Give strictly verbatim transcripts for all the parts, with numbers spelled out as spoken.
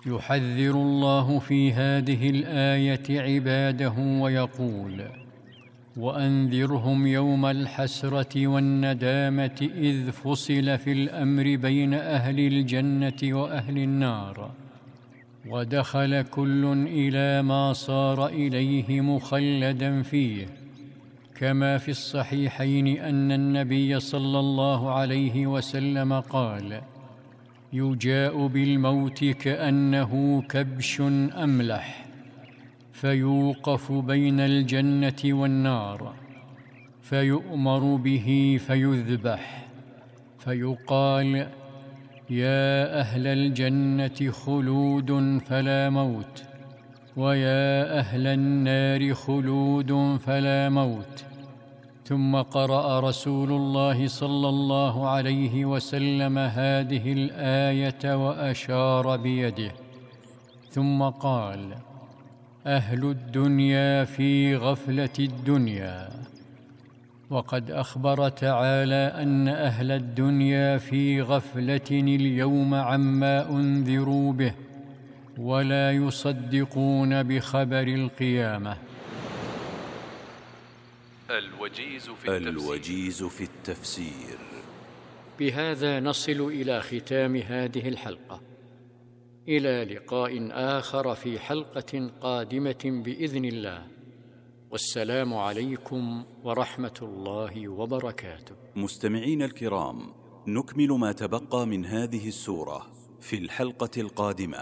يحذر الله في هذه الآية عباده ويقول: وأنذرهم يوم الحسرة والندامة إذ فصل في الأمر بين أهل الجنة وأهل النار، ودخل كل إلى ما صار إليه مخلدا فيه، كما في الصحيحين أن النبي صلى الله عليه وسلم قال: يجاء بالموت كأنه كبش أملح، فيوقف بين الجنة والنار، فيؤمر به فيذبح، فيقال: يا أهل الجنة خلود فلا موت، ويا أهل النار خلود فلا موت. ثم قرأ رسول الله صلى الله عليه وسلم هذه الآية وأشار بيده، ثم قال: أهل الدنيا في غفلة الدنيا. وقد أخبر تعالى أن أهل الدنيا في غفلة اليوم عما أنذروا به، ولا يصدقون بخبر القيامة. الوجيز في التفسير, الوجيز في التفسير. بهذا نصل إلى ختام هذه الحلقة، إلى لقاء آخر في حلقة قادمة بإذن الله، والسلام عليكم ورحمة الله وبركاته. مستمعين الكرام، نكمل ما تبقى من هذه السورة في الحلقة القادمة.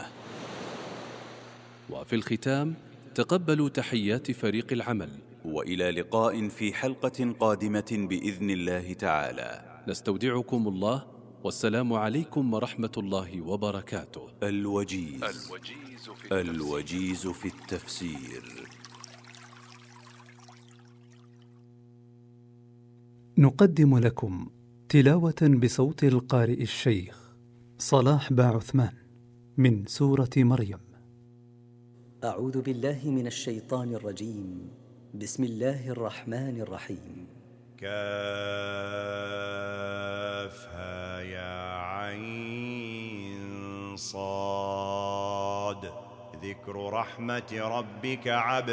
وفي الختام تقبلوا تحيات فريق العمل، وإلى لقاء في حلقة قادمة بإذن الله تعالى. نستودعكم الله، والسلام عليكم ورحمة الله وبركاته. الوجيز, الوجيز, في, التفسير. الوجيز في التفسير. نقدم لكم تلاوة بصوت القارئ الشيخ صلاح باعثمان من سورة مريم. أعوذ بالله من الشيطان الرجيم. بسم الله الرحمن الرحيم. كافها يا عين صاد. ذكر رحمة ربك عبده